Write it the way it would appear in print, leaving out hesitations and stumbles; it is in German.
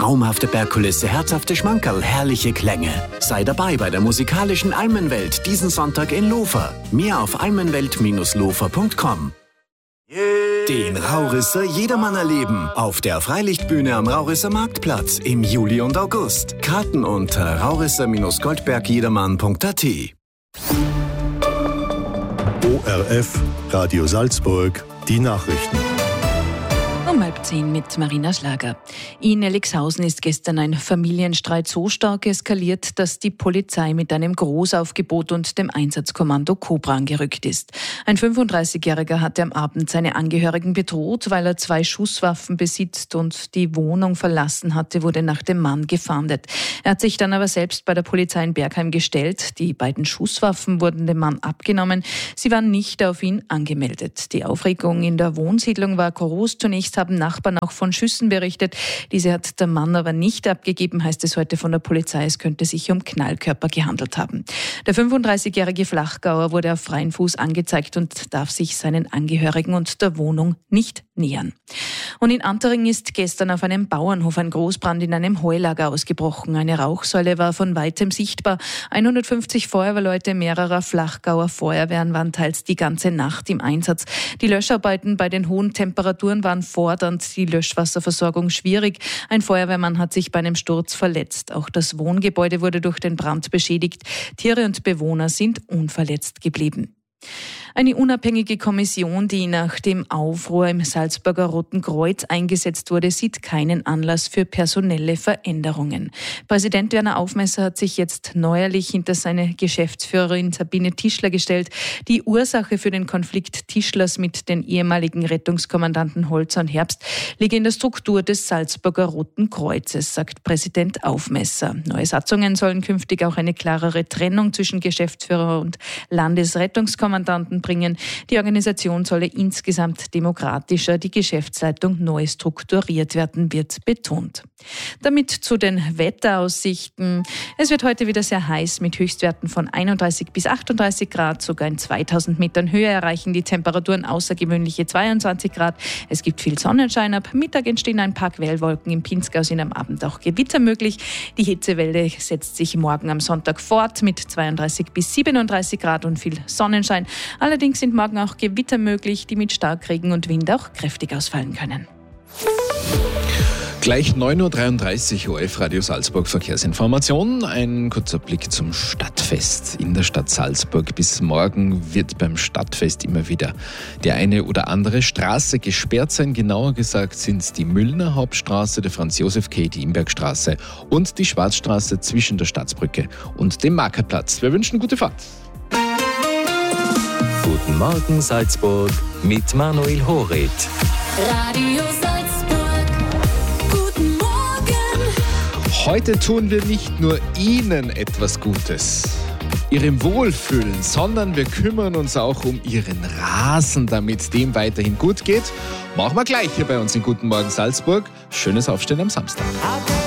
Traumhafte Bergkulisse, herzhafte Schmankerl, herrliche Klänge. Sei dabei bei der musikalischen Almenwelt diesen Sonntag in Lofer. Mehr auf almenwelt-lofer.com. Den Raurisser Jedermann erleben auf der Freilichtbühne am Raurisser Marktplatz im Juli und August. Karten unter raurisser-goldbergjedermann.at. ORF Radio Salzburg, die Nachrichten. Um 9:30 mit Marina Schlager. In Elixhausen ist gestern ein Familienstreit so stark eskaliert, dass die Polizei mit einem Großaufgebot und dem Einsatzkommando Cobra angerückt ist. Ein 35-Jähriger hatte am Abend seine Angehörigen bedroht, weil er 2 Schusswaffen besitzt und die Wohnung verlassen hatte, wurde nach dem Mann gefahndet. Er hat sich dann aber selbst bei der Polizei in Bergheim gestellt. Die beiden Schusswaffen wurden dem Mann abgenommen. Sie waren nicht auf ihn angemeldet. Die Aufregung in der Wohnsiedlung war groß. Zunächst haben Nachbarn auch von Schüssen berichtet. Diese hat der Mann aber nicht abgegeben, heißt es heute von der Polizei. Es könnte sich um Knallkörper gehandelt haben. Der 35-jährige Flachgauer wurde auf freien Fuß angezeigt und darf sich seinen Angehörigen und der Wohnung nicht nähern. Und in Antering ist gestern auf einem Bauernhof ein Großbrand in einem Heulager ausgebrochen. Eine Rauchsäule war von weitem sichtbar. 150 Feuerwehrleute mehrerer Flachgauer Feuerwehren waren teils die ganze Nacht im Einsatz. Die Löscharbeiten bei den hohen Temperaturen waren fordernd, die Löschwasserversorgung schwierig. Ein Feuerwehrmann hat sich bei einem Sturz verletzt. Auch das Wohngebäude wurde durch den Brand beschädigt. Tiere und Bewohner sind unverletzt geblieben. Eine unabhängige Kommission, die nach dem Aufruhr im Salzburger Roten Kreuz eingesetzt wurde, sieht keinen Anlass für personelle Veränderungen. Präsident Werner Aufmesser hat sich jetzt neuerlich hinter seine Geschäftsführerin Sabine Tischler gestellt. Die Ursache für den Konflikt Tischlers mit den ehemaligen Rettungskommandanten Holzer und Herbst liege in der Struktur des Salzburger Roten Kreuzes, sagt Präsident Aufmesser. Neue Satzungen sollen künftig auch eine klarere Trennung zwischen Geschäftsführer und Landesrettungskommandanten bringen. Die Organisation solle insgesamt demokratischer, die Geschäftsleitung neu strukturiert werden, wird betont. Damit zu den Wetteraussichten. Es wird heute wieder sehr heiß mit Höchstwerten von 31 bis 38 Grad, sogar in 2000 Metern Höhe erreichen die Temperaturen außergewöhnliche 22 Grad. Es gibt viel Sonnenschein, ab Mittag entstehen ein paar Quellwolken. Im Pinzgau sind am Abend auch Gewitter möglich. Die Hitzewelle setzt sich morgen am Sonntag fort mit 32 bis 37 Grad und viel Sonnenschein. Allerdings sind morgen auch Gewitter möglich, die mit Starkregen und Wind auch kräftig ausfallen können. Gleich 9.33 Uhr ORF Radio Salzburg Verkehrsinformation. Ein kurzer Blick zum Stadtfest in der Stadt Salzburg. Bis morgen wird beim Stadtfest immer wieder die eine oder andere Straße gesperrt sein. Genauer gesagt sind es die Müllner Hauptstraße, der Franz-Josef-Quai, die Imbergstraße und die Schwarzstraße zwischen der Staatsbrücke und dem Markerplatz. Wir wünschen gute Fahrt. Guten Morgen Salzburg mit Manuel Horit. Radio Salzburg, guten Morgen. Heute tun wir nicht nur Ihnen etwas Gutes, Ihrem Wohlfühlen, sondern wir kümmern uns auch um Ihren Rasen, damit dem weiterhin gut geht. Machen wir gleich hier bei uns in Guten Morgen Salzburg. Schönes Aufstehen am Samstag.